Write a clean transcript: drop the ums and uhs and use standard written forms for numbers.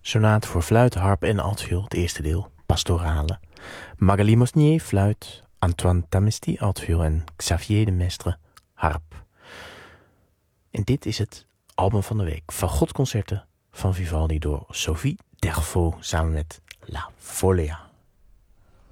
Sonate voor fluit, harp en altviool, het eerste deel, pastorale. Magali Mosnier, fluit, Antoine Tamisti, altviool en Xavier de Mestre, harp. En dit is het album van de week, Fagotconcerten van Vivaldi door Sophie Dervaux samen met La Folia.